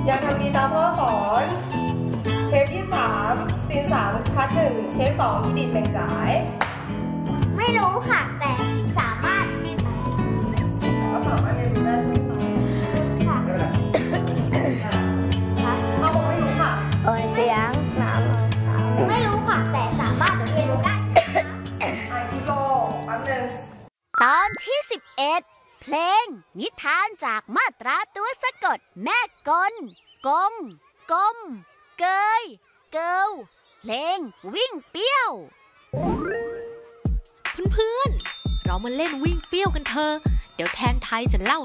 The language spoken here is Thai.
ยังทำดีตามพ่อสอนเทป23ซีน3คัด1เทป2ที่ดิดแบ่งจ่ายไม่รู้ค่ะ แต่สามารถก็สามารถเรียนรู้ได้ใช่ไหมค่ะไม่เป็นไรเขาบอกไม่รู้ค่ะเสียงน้ำไม่รู้ค่ะ แต่สามารถเรียนรู้ได้ใช่ไหมคะกิโลแป๊บนึงตอนที่11เพลงนิทานจากมาตราตัวสะกดแม่กลกงกลมเกยเกิวเพลงวิ่งเปี้ยวเพื่อนๆเรามาเล่นวิ่งเปี้ยวกันเถอะเดี๋ยวแทนไทยจะเล่า